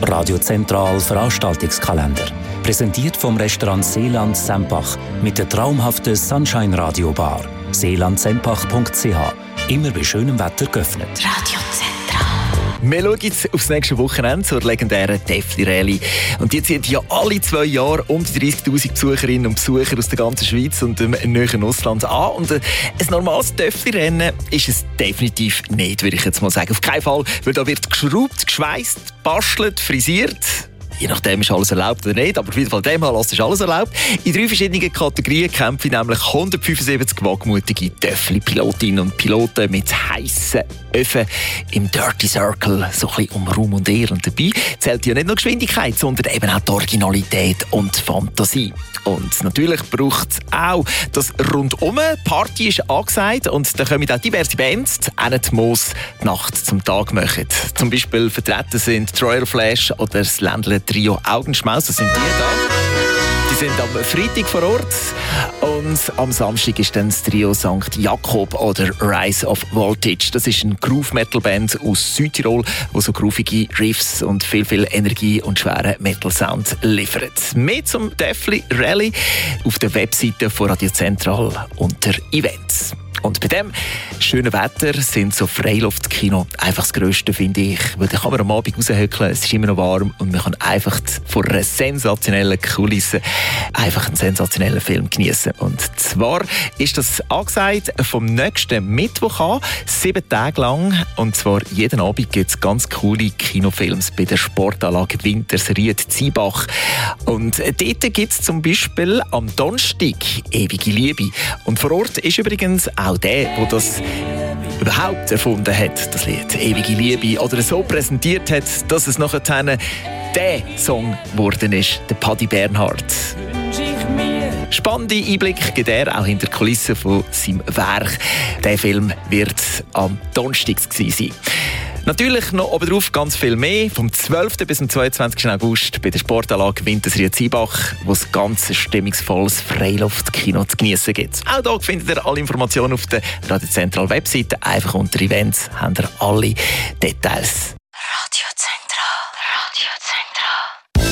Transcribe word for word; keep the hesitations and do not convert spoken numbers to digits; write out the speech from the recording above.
Radio Zentral Veranstaltungskalender. Präsentiert vom Restaurant Seeland Sempach mit der traumhaften Sunshine Radio Bar. seeland sempach punkt c h. Immer bei schönem Wetter geöffnet. Radio Zentral. Wir schauen jetzt aufs nächste Wochenende zur legendären Däffli Rallye. Und die zieht ja alle zwei Jahre um die dreißigtausend Besucherinnen und Besucher aus der ganzen Schweiz und dem näheren Ausland an. Und äh, ein normales Däffli-Rennen ist es definitiv nicht, würde ich jetzt mal sagen. Auf keinen Fall, weil da wird geschraubt, geschweißt, bastelt, frisiert. Je nachdem ist alles erlaubt oder nicht, aber auf jeden Fall dem Anlass ist alles erlaubt. In drei verschiedenen Kategorien kämpfen nämlich hundertfünfundsiebzig wagemutige Däffli-Pilotinnen und Piloten mit heissen Öfen im Dirty Circle, so ein bisschen um Ruhm und Ehre. Und dabei zählt ja nicht nur Geschwindigkeit, sondern eben auch die Originalität und die Fantasie. Und natürlich braucht es auch das Rundum. Party ist angesagt und da kommen auch diverse Bands, die die Moos die Nacht zum Tag machen. Zum Beispiel vertreten sind Royal Flash oder das Ländler Trio Augenschmaus, das sind die da. Die sind am Freitag vor Ort und am Samstag ist dann das Trio Sankt Jakob oder Rise of Voltage. Das ist eine Groove-Metal-Band aus Südtirol, die so groovige Riffs und viel, viel Energie und schweren Metal-Sound liefert. Mehr zum Däffli Rallye auf der Webseite von Radio Zentral unter Events. Und bei dem schönen Wetter sind so Freiluftkino einfach das Grösste, finde ich. Weil da kann man am Abend raushöckeln, es ist immer noch warm und man kann einfach vor einer sensationellen Kulisse einfach einen sensationellen Film genießen. Und zwar ist das angesagt vom nächsten Mittwoch an, sieben Tage lang. Und zwar jeden Abend gibt es ganz coole Kinofilms bei der Sportanlage Wintersried-Ziebach. Und dort gibt es zum Beispiel am Donnerstag «Ewige Liebe». Und vor Ort ist übrigens auch der, der das überhaupt erfunden hat, das Lied «Ewige Liebe», oder so präsentiert hat, dass es nachher der Song geworden ist, der Paddy Bernhard. Spannende Einblick gibt er auch hinter die Kulissen von seinem Werk. Der Film wird am Donnerstag sein. Natürlich noch obendrauf ganz viel mehr. Vom zwölften bis zum zweiundzwanzigsten August bei der Sportanlage Wintersried-Ziebach, wo es ganz stimmungsvolles Freiluftkino zu geniessen gibt. Auch hier findet ihr alle Informationen auf der Radio Zentral Webseite. Einfach unter Events habt ihr alle Details.